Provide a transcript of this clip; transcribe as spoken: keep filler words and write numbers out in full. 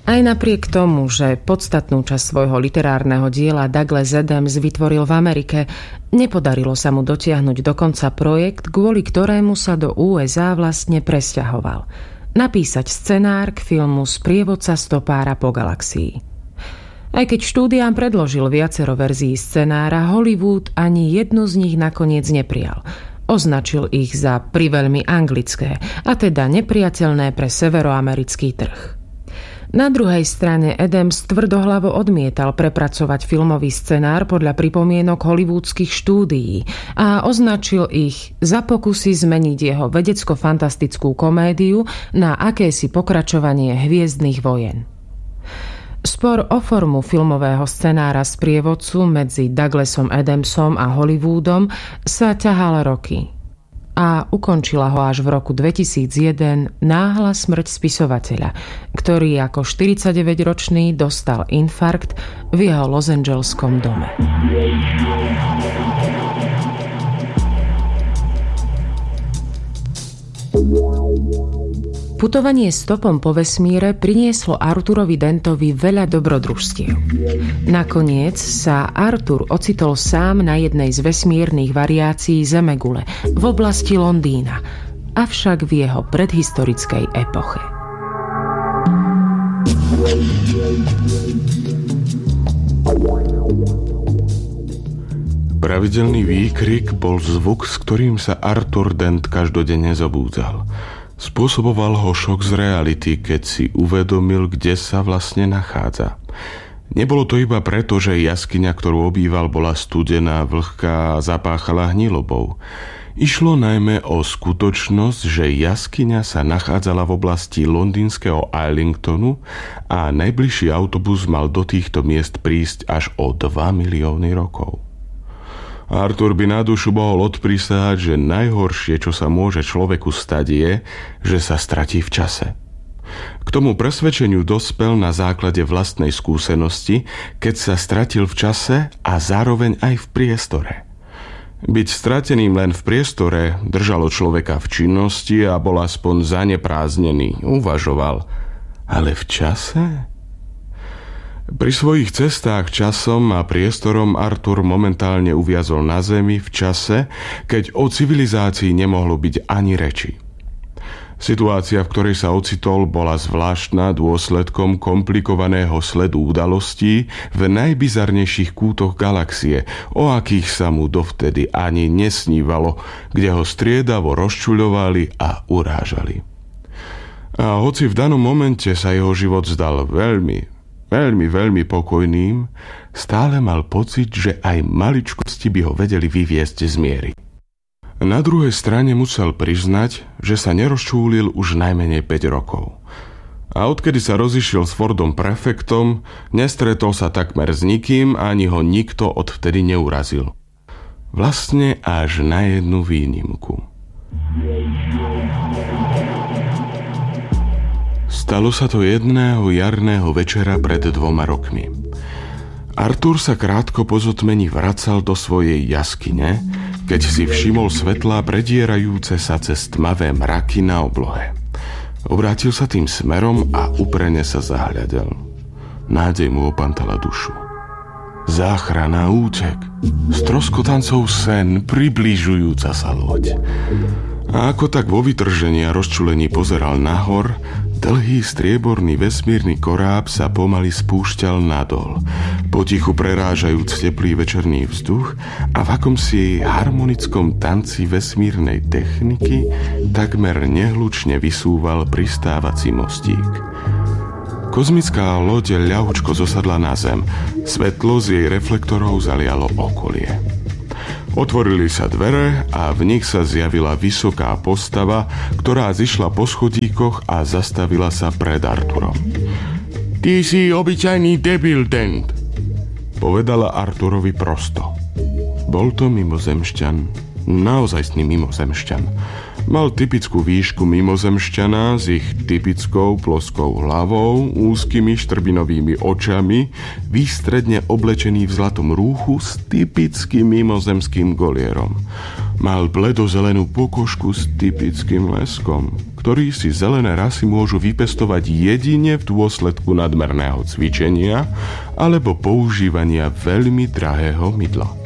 Aj napriek tomu, že podstatnú časť svojho literárneho diela Douglas Adams vytvoril v Amerike, nepodarilo sa mu dotiahnuť do konca projekt, kvôli ktorému sa do ú es á vlastne presťahoval. Napísať scenár k filmu Sprievodca stopára po galaxii. Aj keď štúdiám predložil viacero verzií scenára, Hollywood ani jednu z nich nakoniec neprijal. Označil ich za priveľmi anglické, a teda nepriateľné pre severoamerický trh. Na druhej strane Adams tvrdohlavo odmietal prepracovať filmový scenár podľa pripomienok hollywoodských štúdií a označil ich za pokusy zmeniť jeho vedecko-fantastickú komédiu na akési pokračovanie Hviezdnych vojen. Spor o formu filmového scenára Sprievodcu medzi Douglasom Adamsom a Hollywoodom sa ťahal roky a ukončila ho až v roku dvetisícjeden náhla smrť spisovateľa, ktorý ako štyridsaťdeväťročný dostal infarkt v jeho losangeleskom dome. Putovanie stopom po vesmíre prinieslo Arturovi Dentovi veľa dobrodružstiev. Nakoniec sa Artur ocitol sám na jednej z vesmírnych variácií Zemegule v oblasti Londýna, avšak v jeho predhistorickej epoche. Pravidelný výkrik bol zvuk, s ktorým sa Artur Dent každodenne zobúdzal. Spôsoboval ho šok z reality, keď si uvedomil, kde sa vlastne nachádza. Nebolo to iba preto, že jaskyňa, ktorú obýval, bola studená, vlhká a zapáchala hnilobou. Išlo najmä o skutočnosť, že jaskyňa sa nachádzala v oblasti londýnskeho Islingtonu a najbližší autobus mal do týchto miest prísť až o dva milióny rokov. Artur by na dušu mohol odprísahať, že najhoršie, čo sa môže človeku stať, je, že sa stratí v čase. K tomu presvedčeniu dospel na základe vlastnej skúsenosti, keď sa stratil v čase a zároveň aj v priestore. Byť strateným len v priestore držalo človeka v činnosti a bol aspoň zanepráznený, uvažoval. Ale v čase? Pri svojich cestách časom a priestorom Artur momentálne uviazol na zemi v čase, keď o civilizácii nemohlo byť ani reči. Situácia, v ktorej sa ocitol, bola zvláštna dôsledkom komplikovaného sledu udalostí v najbizarnejších kútoch galaxie, o akých sa mu dovtedy ani nesnívalo, kde ho striedavo rozčuľovali a urážali. A hoci v danom momente sa jeho život zdal veľmi, veľmi, veľmi pokojným, stále mal pocit, že aj maličkosti by ho vedeli vyviesť z miery. Na druhej strane musel priznať, že sa nerozčúlil už najmenej päť rokov. A odkedy sa rozišiel s Fordom prefektom, nestretol sa takmer s nikým, ani ho nikto odvtedy neurazil. Vlastne až na jednu výnimku. Stalo sa to jedného jarného večera pred dvoma rokmi. Artur sa krátko po zotmení vracal do svojej jaskyne, keď si všimol svetlá predierajúce sa cez tmavé mraky na oblohe. Obrátil sa tým smerom a úprene sa zahľadel. Nádej mu opantala dušu. Záchrana, útek, stroskotancov sen, približujúca sa loď. A ako tak vo vytržení a rozčulení pozeral nahor, dlhý strieborný vesmírny koráb sa pomaly spúšťal nadol, potichu prerážajúc teplý večerný vzduch a v akomsi harmonickom tanci vesmírnej techniky takmer nehlučne vysúval pristávací mostík. Kozmická loď ľahučko zosadla na zem, svetlo z jej reflektorov zalialo okolie. Otvorili sa dvere a v nich sa zjavila vysoká postava, ktorá zišla po schodíkoch a zastavila sa pred Arturom. Ty si obyčajný debil, Dent, povedala Arturovi prosto. Bol to mimozemšťan naozajstný mimozemšťan. Mal typickú výšku mimozemšťana s ich typickou ploskou hlavou, úzkymi štrbinovými očami, výstredne oblečený v zlatom rúchu s typickým mimozemským golierom. Mal bledozelenú pokožku s typickým leskom, ktorý si zelené rasy môžu vypestovať jedine v dôsledku nadmerného cvičenia alebo používania veľmi drahého mydla.